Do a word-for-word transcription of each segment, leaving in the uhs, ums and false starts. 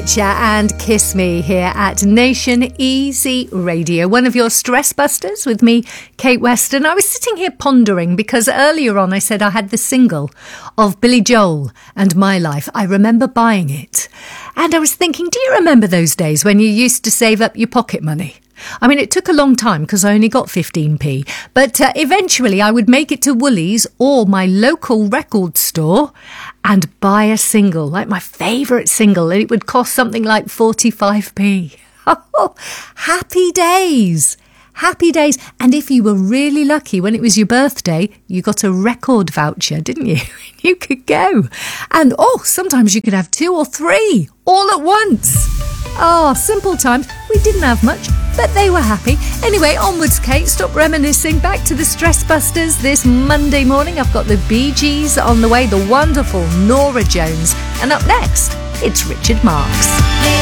And Kiss Me here at Nation Easy Radio, one of your stress busters with me, Kate Weston. I was sitting here pondering because earlier on I said I had the single of Billy Joel and My Life. I remember buying it and I was thinking, do you remember those days when you used to save up your pocket money? I mean, it took a long time because I only got fifteen p, but uh, eventually I would make it to Woolies or my local record store and buy a single, like my favourite single, and it would cost something like forty-five p. Oh, happy days! Happy days. And if you were really lucky, when it was your birthday, you got a record voucher, didn't you? You could go. And, oh, sometimes you could have two or three all at once. Oh, simple times. We didn't have much, but they were happy. Anyway, onwards, Kate. Stop reminiscing. Back to the Stress Busters this Monday morning. I've got the Bee Gees on the way, the wonderful Norah Jones. And up next, it's Richard Marx.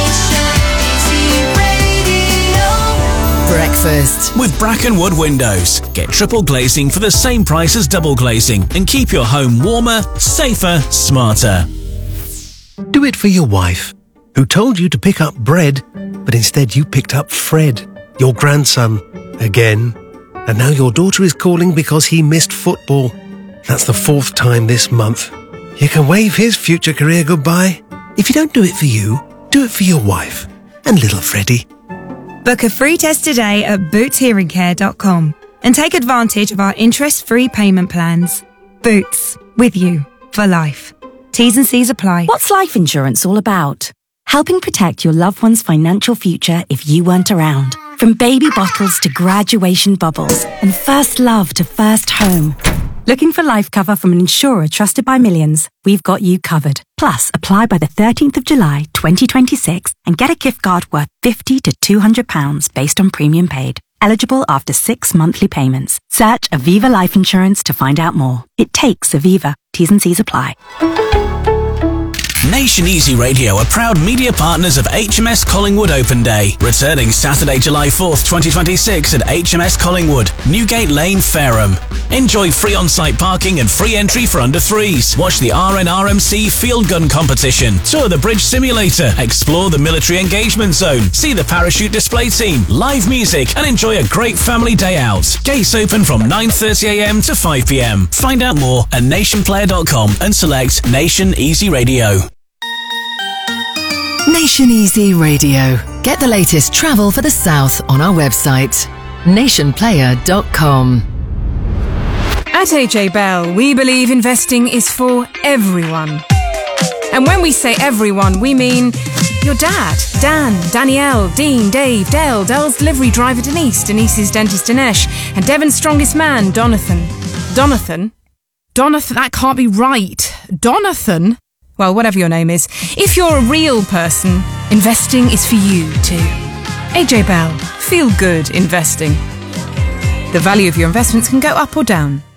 Breakfast with Brackenwood Windows. Get triple glazing for the same price as double glazing and keep your home warmer, safer, smarter. Do it for your wife, who told you to pick up bread, but instead you picked up Fred, your grandson, again. And now your daughter is calling because he missed football. That's the fourth time this month. You can wave his future career goodbye. If you don't do it for you, do it for your wife and little Freddie. Book a free test today at boots hearing care dot com and take advantage of our interest-free payment plans. Boots, with you for life. T's and C's apply. What's life insurance all about? Helping protect your loved one's financial future if you weren't around. From baby bottles to graduation bubbles and first love to first home. Looking for life cover from an insurer trusted by millions? We've got you covered. Plus, apply by the thirteenth of July, twenty twenty-six and get a gift card worth fifty to two hundred pounds based on premium paid. Eligible after six monthly payments. Search Aviva Life Insurance to find out more. It takes Aviva. T's and C's apply. Nation Easy Radio are proud media partners of H M S Collingwood Open Day, returning Saturday, July fourth, twenty twenty-six at H M S Collingwood, Newgate Lane, Fareham. Enjoy free on-site parking and free entry for under threes. Watch the R N R M C Field Gun Competition, tour the bridge simulator, explore the military engagement zone, see the parachute display team, live music, and enjoy a great family day out. Gates open from nine thirty a m to five p m. Find out more at nation player dot com and select Nation Easy Radio. Nation Easy Radio. Get the latest travel for the South on our website, nation player dot com. At A J Bell, we believe investing is for everyone. And when we say everyone, we mean your dad, Dan, Danielle, Dean, Dave, Dale, Dell's delivery driver Denise, Denise's dentist Dinesh, and Devon's strongest man, Donathan. Donathan? Donathan, that can't be right. Donathan? Well, whatever your name is, if you're a real person, investing is for you too. A J Bell, feel good investing. The value of your investments can go up or down.